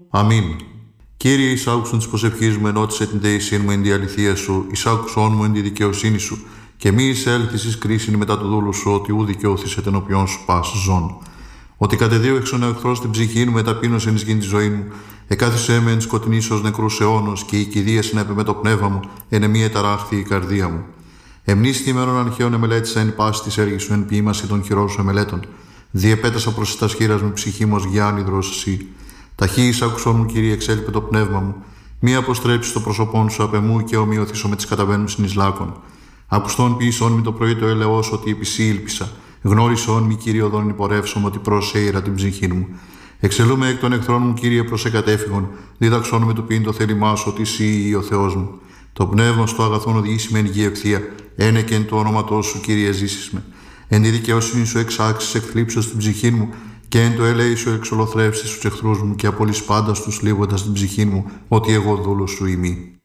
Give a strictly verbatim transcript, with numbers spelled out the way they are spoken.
Αμήν. Κύριε, εισάκουσον της προσευχής μου, ενώτισε την δεησίαν μου εν τη αληθεία σου, εισάκουσον μου εν τη δικαιοσύνη σου, και μη εισέλθεις εις κρίσιν μετά του δούλου σου, ότι ου δικαιώθησε ενώπιον σου πας ζών. Ότι κατεδίωξον ο εχθρός την ψυχή μου, μεταπείνωσεν εις γην τη ζωή μου, εκάθισέ με εν σκοτεινής ως νεκρούς αιώνος, και η κηδεία συνέπε με το πνεύμα μου, εν εμή εταράχθη η καρδία μου. Εμνήστη ημέρων αρχαίων εμελέτησα εν πάση της έργης σου, εν ποίημαση των χειρών σου εμελέτων. Διεπέτασα προς τα σχήρας μου ψυχή μου ως γιάννηδρος εσύ. Ταχύ εισάκουσον μου, Κύριε, εξέλιπε το πνεύμα μου. Μη αποστρέψει το πρόσωπόν σου απ' εμού και ομοιωθήσω με τις καταβαίνουν συνεισλάκων. Ακουστών ποιησόν μη το πρωί το ελεός ότι επισή ήλπισα. Γνώρισόν μη, Κύριε, οδόν υπορεύσομαι ότι προσέειρα την ψυχή μου. Εξελούμε εκ των εχθρών μου, Κύριε, προς εκατέφυγον. Δίδαξόν με του ποιήν το θέλημά σου ότι εσύ ο Θεός μου. Το πνεύμα στο αγαθόν οδηγήσει με εν γη ευθεία. Ένε και εν το όνοματό σου, Κύριε, ζήσεις με. Εν τη δικαιοσύνη σου εξάξεις εκθλίψεως την ψυχή μου, και εν το ελέη σου εξολοθρεύσεις τους εχθρούς μου, και απολύς πάντα τους λίγοντας την ψυχή μου, ότι εγώ δούλος σου ημί.